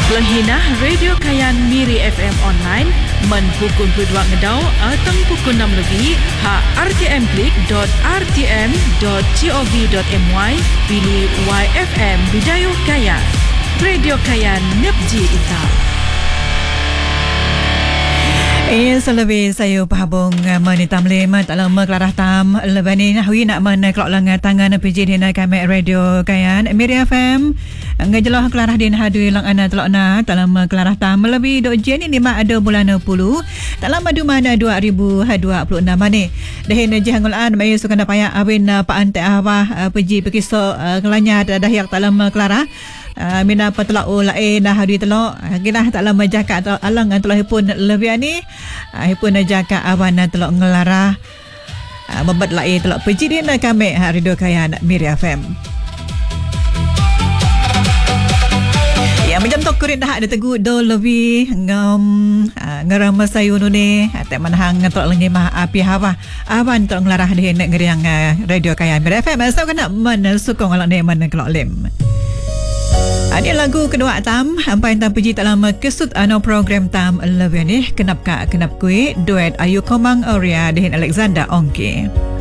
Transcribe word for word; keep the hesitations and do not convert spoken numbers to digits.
Pelenghinah Radio Kayan Miri F M online men pukul dua ngedau atau pukul enam lebih ha r t m klik dot r t m dot gov dot m y pilih Y F M Bidayu Kayan. Radio Kayan Nepji Ita. Eh, selebih saya pahabung menitam lima tak lama kelarah tam leban ni nahwi nak men kelok langan tangan P J di nak kami Radio Kayan Miri F M ngajelah kelarah din hadui lang ana telok na tak lama kelarah tam lebih dok jen ni lima ada bulan enam puluh tak lama du mana dua ribu dua puluh enam ni dahin jahangul an mai sukan payah awin pa ante awah P J pekiso kelanya dah yak tak lama kelarah Uh, mina petelak o lain dah hari telok kena tak lama jakak atau alang telok pun lebih ni uh, pun jakak awan telok ngelarah uh, membat lain telok pejirin kami Radio Kayan Miri F M. Ya macam tok kurin dah ada teguh do lebih ngam uh, ngeram sayu nu ni tak manhang telok lengi mah api hawa awan telok ngelarah di nak ngeriang uh, Radio Kayan Miri F M so kena men sukong alak ni men kelok lem. Ini lagu kedua tam Ampai tam puji tak lama kesut ano program tam lebih ni kenap kak kenap kui duet Ayu Komang Aurea dengan Alexander Ongke.